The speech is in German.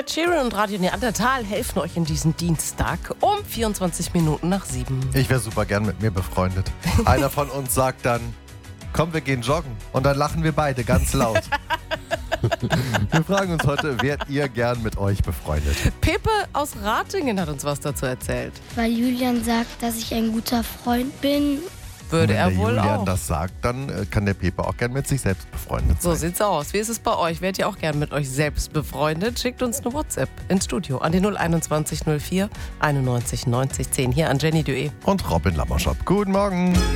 Ed Sheeran und Radio Neandertal helfen euch in diesem Dienstag um 24 Minuten nach 7. Ich wäre super gern mit mir befreundet. Einer von uns sagt dann, komm, wir gehen joggen. Und dann lachen wir beide ganz laut. Wir fragen uns heute, wärt ihr gern mit euch befreundet? Pepe aus Ratingen hat uns was dazu erzählt. Weil Julian sagt, dass ich ein guter Freund bin. Würde Wenn er der wohl Julian auch. das sagt, dann kann der Pepe auch gern mit sich selbst befreundet So sein. sieht's aus. Wie ist es bei euch? Wärt ihr auch gern mit euch selbst befreundet? Schickt uns eine WhatsApp ins Studio an die 021 04 91 90 10 hier an Jenny Duet. Und Robin Lammerschott. Guten Morgen.